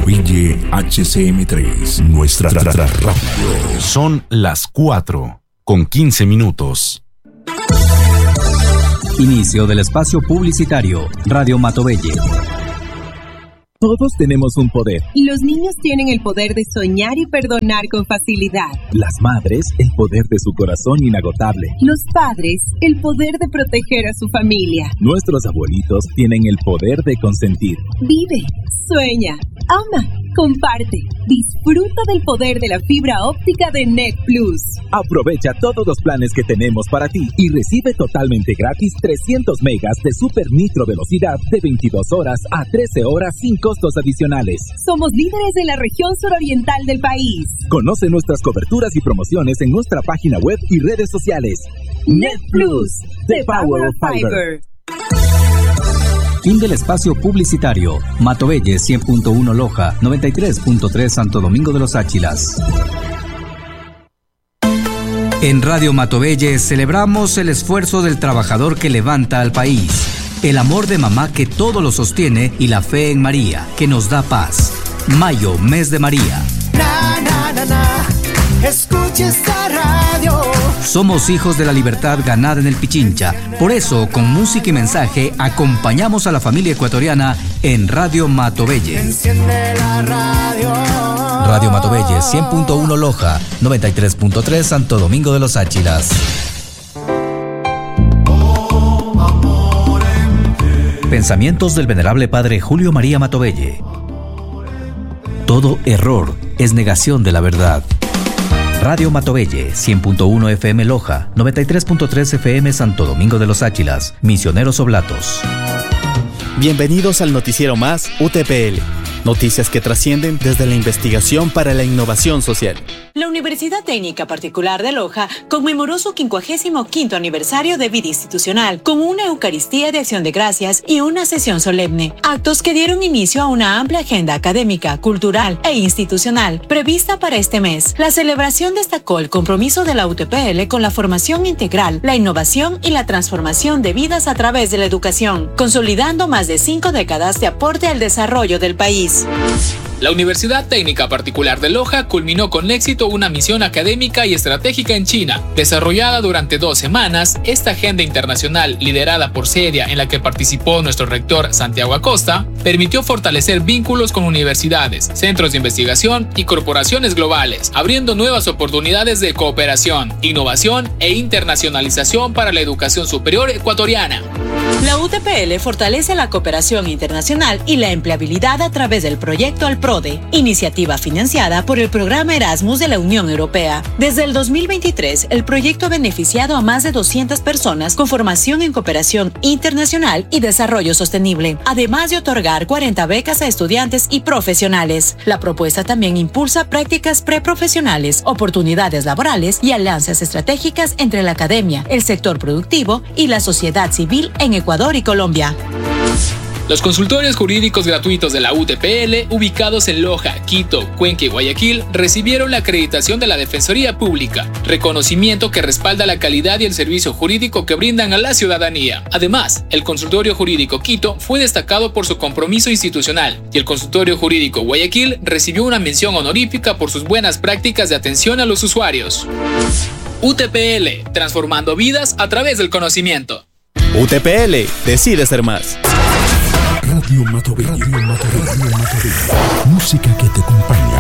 Matovelle HCM3, nuestra radio. Son las 4:15. Inicio del espacio publicitario. Radio Matovelle. Todos tenemos un poder. Los niños tienen el poder de soñar y perdonar con facilidad. Las madres, el poder de su corazón inagotable. Los padres, el poder de proteger a su familia. Nuestros abuelitos tienen el poder de consentir. Vive, sueña, ama, comparte. Disfruta del poder de la fibra óptica de Net Plus. Aprovecha todos los planes que tenemos para ti y recibe totalmente gratis 300 megas de super nitro velocidad de 22 horas a 13 horas sin costos adicionales. Somos líderes en la región suroriental del país. Conoce nuestras coberturas y promociones en nuestra página web y redes sociales. Net Plus, the power of fiber. Fin del espacio publicitario. Matovelle 100.1 Loja, 93.3 Santo Domingo de los Áchilas. En Radio Matovelle celebramos el esfuerzo del trabajador que levanta al país, el amor de mamá que todo lo sostiene y la fe en María que nos da paz. Mayo, mes de María. Escucha esta radio. Somos hijos de la libertad ganada en el Pichincha. Por eso, con música y mensaje, acompañamos a la familia ecuatoriana en Radio Matovelle. Enciende la radio. Radio Matovelle 100.1 Loja, 93.3 Santo Domingo de los Áchilas. Pensamientos del venerable padre Julio María Matovelle. Todo error es negación de la verdad. Radio Matovelle 100.1 FM Loja, 93.3 FM Santo Domingo de los Áchilas, Misioneros Oblatos. Bienvenidos al noticiero más UTPL. Noticias que trascienden desde la investigación para la innovación social. La Universidad Técnica Particular de Loja conmemoró su 55º aniversario de vida institucional con una Eucaristía de Acción de Gracias y una sesión solemne. Actos que dieron inicio a una amplia agenda académica, cultural e institucional prevista para este mes. La celebración destacó el compromiso de la UTPL con la formación integral, la innovación y la transformación de vidas a través de la educación, consolidando más de 5 décadas de aporte al desarrollo del país. La Universidad Técnica Particular de Loja culminó con éxito una misión académica y estratégica en China. Desarrollada durante 2 semanas, esta agenda internacional liderada por CEDIA, en la que participó nuestro rector Santiago Acosta, permitió fortalecer vínculos con universidades, centros de investigación y corporaciones globales, abriendo nuevas oportunidades de cooperación, innovación e internacionalización para la educación superior ecuatoriana. La UTPL fortalece la cooperación internacional y la empleabilidad a través del proyecto Alprode, iniciativa financiada por el programa Erasmus de la Unión Europea. Desde el 2023, el proyecto ha beneficiado a más de 200 personas con formación en cooperación internacional y desarrollo sostenible, además de otorgar 40 becas a estudiantes y profesionales. La propuesta también impulsa prácticas preprofesionales, oportunidades laborales y alianzas estratégicas entre la academia, el sector productivo y la sociedad civil en Ecuador y Colombia. Los consultorios jurídicos gratuitos de la UTPL, ubicados en Loja, Quito, Cuenca y Guayaquil, recibieron la acreditación de la Defensoría Pública, reconocimiento que respalda la calidad y el servicio jurídico que brindan a la ciudadanía. Además, el consultorio jurídico Quito fue destacado por su compromiso institucional y el consultorio jurídico Guayaquil recibió una mención honorífica por sus buenas prácticas de atención a los usuarios. UTPL, transformando vidas a través del conocimiento. UTPL, decide ser más. Radio Matovelle. Música que te acompaña.